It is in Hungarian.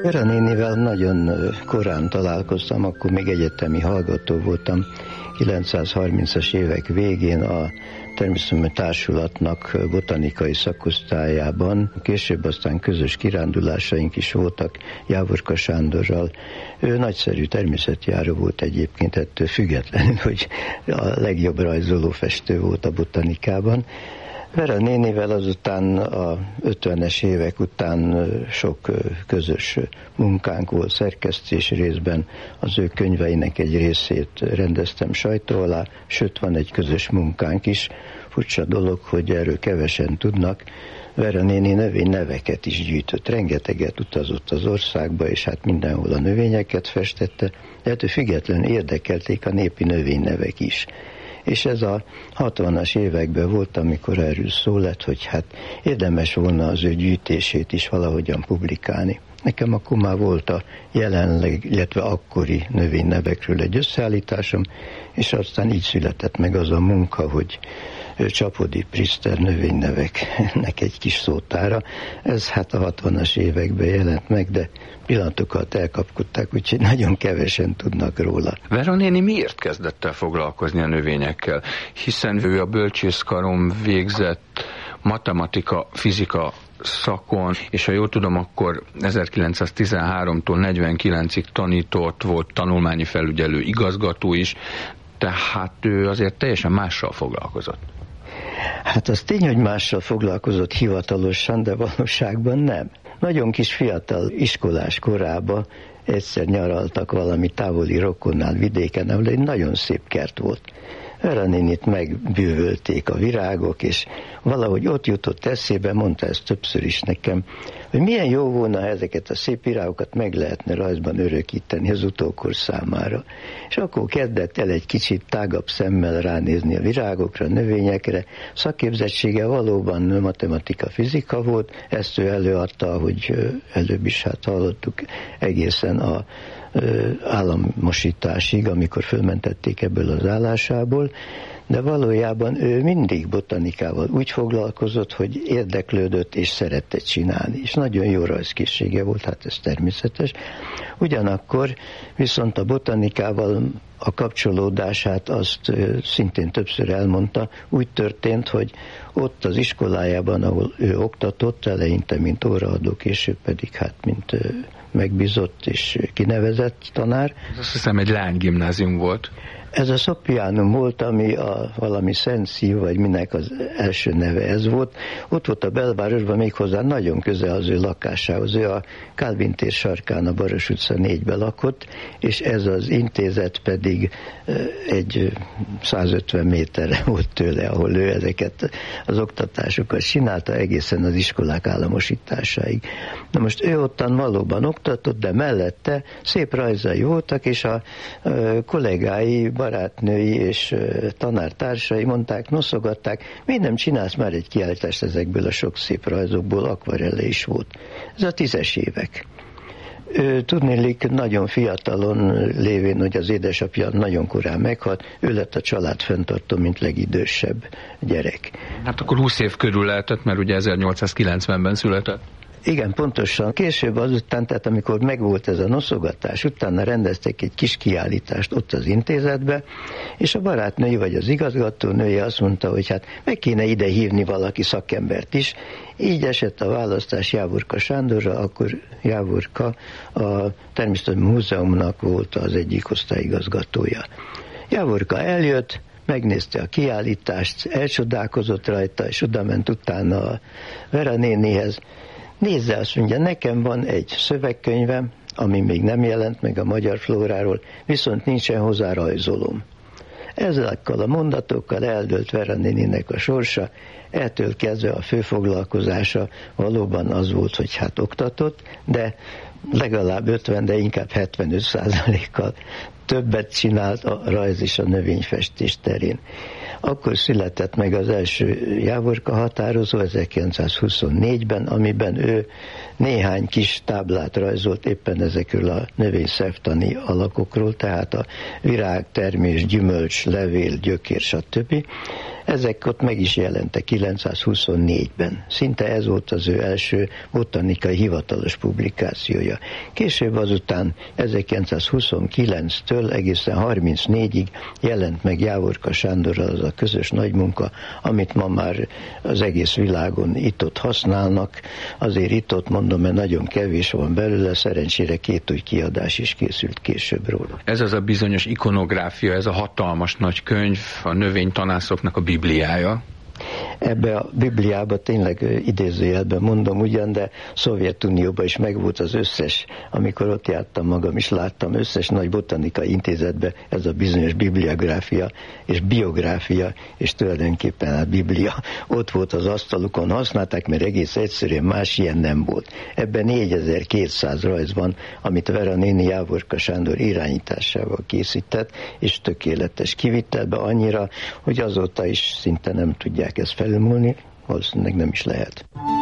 Vera nénivel nagyon korán találkoztam, akkor még egyetemi hallgató voltam, 930-as évek végén a Természettudományi Társulatnak botanikai szakosztályában. Később aztán közös kirándulásaink is voltak Jávorka Sándorral. Ő nagyszerű természetjáró volt egyébként, ettől függetlenül, hogy a legjobb rajzoló festő volt a botanikában. Vera nénivel azután a 50-es évek után sok közös munkánk volt, szerkesztés részben, az ő könyveinek egy részét rendeztem sajtó alá, sőt van egy közös munkánk is. Furcsa dolog, hogy erről kevesen tudnak. Vera néni növényneveket is gyűjtött, rengeteget utazott az országba, és hát mindenhol a növényeket festette, de ettől függetlenül érdekelték a népi növénynevek is. És ez a 60-as években volt, amikor erről szó lett, hogy hát érdemes volna az ő gyűjtését is valahogyan publikálni. Nekem akkor már volt a jelenleg, illetve akkori növénynevekről egy összeállításom, és aztán így született meg az a munka, hogy Csapodi Priszter növényneveknek egy kis szótára. Ez hát a 60-as években jelent meg, de pillanatokat elkapkodták, úgyhogy nagyon kevesen tudnak róla. Vera néni miért kezdett el foglalkozni a növényekkel? Hiszen ő a bölcsészkaron végzett matematika, fizika szakon, és ha jól tudom, akkor 1913-tól 49-ig tanított, volt tanulmányi felügyelő igazgató is, tehát ő azért teljesen mással foglalkozott. Hát az tény, hogy mással foglalkozott hivatalosan, de valóságban nem. Nagyon kis fiatal iskolás korában egyszer nyaraltak valami távoli rokonnál vidéken, ahol egy nagyon szép kert volt. Vera nénit megbűvölték a virágok, és valahogy ott jutott eszébe, mondta ezt többször is nekem, hogy milyen jó volna, ha ezeket a szép virágokat meg lehetne rajzban örökíteni az utókor számára. És akkor kezdett el egy kicsit tágabb szemmel ránézni a virágokra, a növényekre. Szakképzettsége valóban matematika, fizika volt, ezt ő előadta, hogy előbb is hát hallottuk, egészen a államosításig, amikor fölmentették ebből az állásából, de valójában ő mindig botanikával úgy foglalkozott, hogy érdeklődött és szerette csinálni, és nagyon jó rajzkészsége volt, hát ez természetes. Ugyanakkor viszont a botanikával a kapcsolódását azt szintén többször elmondta, úgy történt, hogy ott az iskolájában, ahol ő oktatott, eleinte mint óraadó, később pedig hát mint megbízott és kinevezett tanár. Azt hiszem egy lánygimnázium volt. Ez a Szoppiánum volt, ami valami Szent Szív, vagy minek az első neve ez volt. Ott volt a belvárosban, méghozzá nagyon közel az ő lakásához. Ő a Kálvin tér sarkán, a Baros utca 4-ben lakott, és ez az intézet pedig egy 150 méterre volt tőle, ahol ő ezeket az oktatásokat csinálta, egészen az iskolák államosításáig. Na most ő ottan valóban oktatott, de mellette szép rajzai voltak, és a kollégái, barátnői és tanártársai mondták, noszogatták, miért nem csinálsz már egy kiállítást ezekből a sok szép rajzokból, akvarelle is volt. Ez a 10-es évek. Tudnélik, nagyon fiatalon lévén, hogy az édesapja nagyon korán meghalt, ő lett a család fenntartó, mint legidősebb gyerek. Hát akkor 20 év körül lehetett, mert ugye 1890-ben született. Igen, pontosan. Később azután, tehát amikor megvolt ez a noszogatás, utána rendeztek egy kis kiállítást ott az intézetbe, és a barátnői vagy az igazgatónője azt mondta, hogy hát meg kéne ide hívni valaki szakembert is. Így esett a választás Jávorka Sándorra, akkor Jávorka a Természettudományi Múzeumnak volt az egyik osztályigazgatója. Jávorka eljött, megnézte a kiállítást, elcsodálkozott rajta, és oda ment utána a Vera nénihez. Nézze, azt mondja, nekem van egy szövegkönyvem, ami még nem jelent meg a magyar flóráról, viszont nincsen hozzá rajzolóm. Ezekkel a mondatokkal eldőlt Vera néninek a sorsa, ettől kezdve a fő foglalkozása valóban az volt, hogy hát oktatott, de legalább 50, de inkább 75%-kal többet csinált a rajz és a növényfestés terén. Akkor született meg az első Jávorka határozó 1924-ben, amiben ő néhány kis táblát rajzolt éppen ezekről a növényszertani alakokról, tehát a virág, termés, gyümölcs, levél, gyökér, stb. Ezek ott meg is jelentek 924-ben. Szinte ez volt az ő első botanikai hivatalos publikációja. Később azután 1929-től egészen 34-ig jelent meg Jávorka Sándorral az a közös nagy munka, amit ma már az egész világon itt-ott használnak. Azért itt-ott mondom, mert nagyon kevés van belőle, szerencsére 2 új kiadás is készült később róla. Ez az a bizonyos ikonográfia, ez a hatalmas nagy könyv, a növénytanászoknak a bibliája. Ebbe a Bibliába tényleg idézőjelben mondom ugyan, de Szovjetunióban is megvolt az összes, amikor ott jártam magam is, láttam összes nagy botanikai intézetbe ez a bizonyos bibliográfia és biográfia, és tulajdonképpen a Biblia ott volt az asztalukon, használták, mert egész egyszerűen más ilyen nem volt. Ebben 4200 rajz van, amit Vera néni Jávorka Sándor irányításával készített, és tökéletes kivitelbe annyira, hogy azóta is szinte nem tudják ezt felülmúlni, valószínűleg nem is lehet.